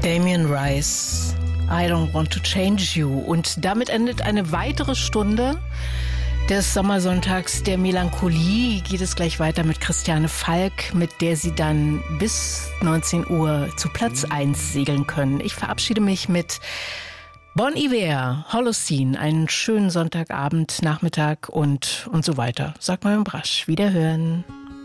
Damien Rice, I Don't Want to Change You. Und damit endet eine weitere Stunde des Sommersonntags der Melancholie. Geht es gleich weiter mit Christiane Falk, mit der Sie dann bis 19 Uhr zu Platz 1 segeln können. Ich verabschiede mich mit Bon Iver, Holocene. Einen schönen Sonntagabend, Nachmittag und so weiter. Sagt mal im Brasch. Wiederhören.